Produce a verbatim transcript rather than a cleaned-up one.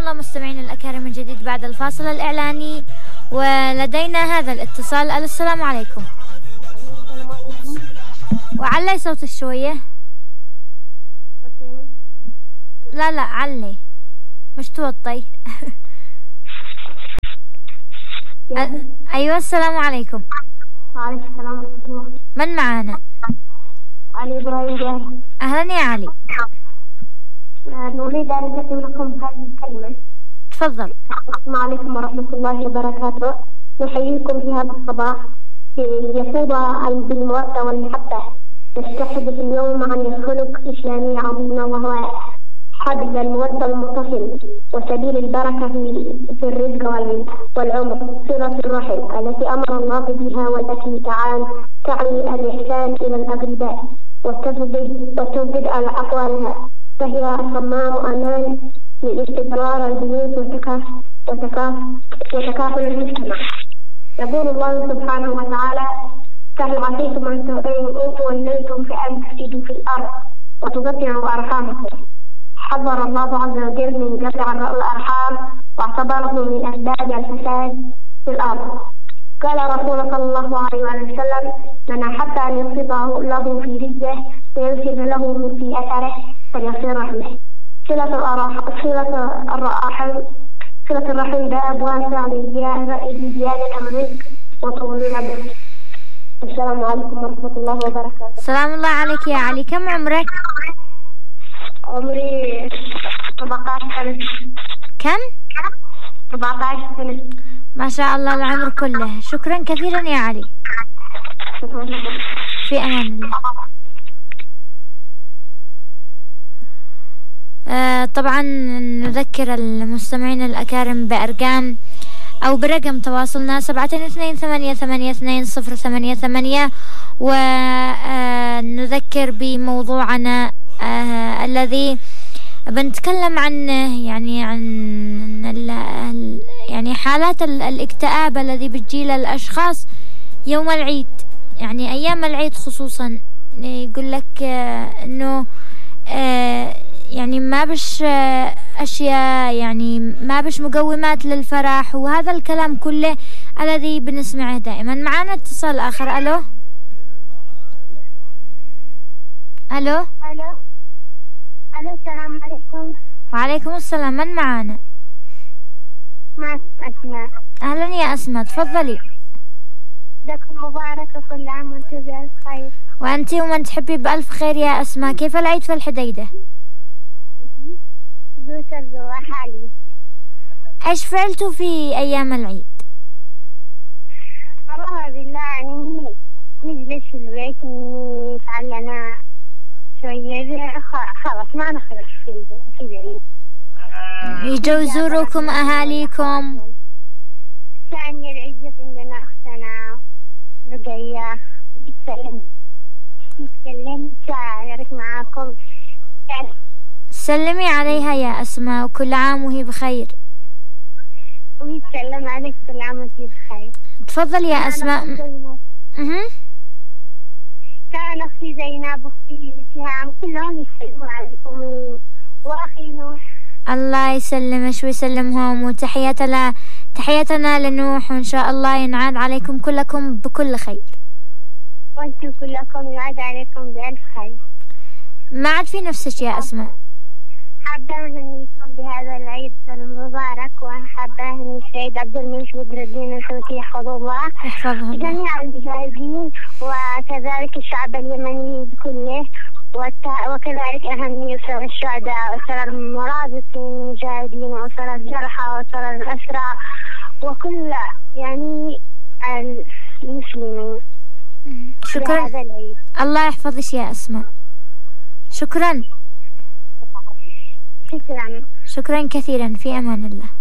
الله مستمعين الأكارم من جديد بعد الفاصل الإعلاني، ولدينا هذا الاتصال. السلام عليكم. وعلي صوتك شوية. لا لا علي مش توطي. أيوة السلام عليكم. وعليكم السلام ورحمة الله. من معانا؟ علي إبراهيم جاهل. أهلا يا علي. نريد أن نقدم لكم هذه الكلمة. تفضل. السلام عليكم ورحمة الله وبركاته. نحييكم في هذا الصباح يفوض بالمودة والمحبة. نستحدث اليوم عن الخلق الإسلامي عظيم، وهو حبل المودة المتصل وسبيل البركة في الرزق والعمر، صلة الرحم التي أمر الله بها، والتي تعالى تعني الإحسان إلى الأغرباء وتنفذ على أقوالها، فهي صمام أمان لاستقرار البيوت وتكافل المجتمع. يقول الله سبحانه وتعالى: فهل عسيتم أن توليتم فأن تفسدوا في الأرض وتقطعوا أرحامكم. حذر الله عز وجل من قطع الأرحام واعتبره من أسباب الفساد في الأرض. قال رسول صلى الله عليه وسلم: من أحب أن يبسط له في رزقه وييسر له في أثره فليصل رحمه. صلة الرحم صلة الرحم باب واسع لزيادة الرزق وطول العمر. السلام عليكم ورحمة الله وبركاته. السلام الله عليك يا علي. كم عمرك؟ عمري أربعة عشر سنة. كم؟ أربعة عشر سنة. ما شاء الله العمر كله. شكرا كثيرا يا علي. شكرا. في أمان الله. آه طبعا نذكر المستمعين الأكارم بأرقام أو برقم تواصلنا سبعة اثنين ثمانية ثمانية اثنين صفر ثمانية ثمانية، ونذكر بموضوعنا آه الذي بنتكلم عنه، يعني عن يعني حالات الاكتئاب الذي بتجي للأشخاص يوم العيد، يعني أيام العيد خصوصا. يقول لك آه إنه آه يعني ما بش أشياء، يعني ما بش مقومات للفرح، وهذا الكلام كله الذي بنسمعه دائما. معنا اتصال آخر. ألو ألو ألو ألو السلام عليكم. وعليكم السلام. من معنا؟ معك أسماء. أهلا يا أسماء، تفضلي. عيدكم مبارك وكل عام وأنتم بألف خير. وأنت ومن تحبي بألف خير يا أسماء. كيف العيد في الحديدة؟ حالي. ايش فعلتوا في ايام العيد؟ والله بالله يعني نجلس في البيت نتعلنا شوية، خلاص ما نخرج في العيد. يجوا يزوروكم اهاليكم؟ ثاني العيد عندنا اختنا رقية تتكلم تتكلم تعرف معاكم. سلمي عليها يا أسماء، وكل عام وهي بخير. ويسلم عليك كل عام وهي بخير. تفضل يا أسماء. اها كان أختي زينب وأختي سهام كلهم يسلموا عليكم، وأخي نوح. الله يسلمش ويسلمهم، وتحياتنا تحياتنا لنوح، وإن شاء الله ينعاد عليكم كلكم بكل خير. وأنتم كلكم ينعاد عليكم بألف خير. ما عاد في نفسك يا أسماء. حابة أهنيكم بهذا العيد المبارك، وحابة أهني السيد عبد الملك بدر الدين الحوثي يحفظه الله، يحفظه الله، جميع المجاهدين، وكذلك الشعب اليمني كله، وكذلك أهني أسر الشهداء وأسر المرابطين المجاهدين وأسر الجرحى وأسر الأسرى وكل يعني المسلمين. شكرا. الله يحفظك يا أسماء. شكرا. شكرا. شكرا كثيرا. في أمان الله.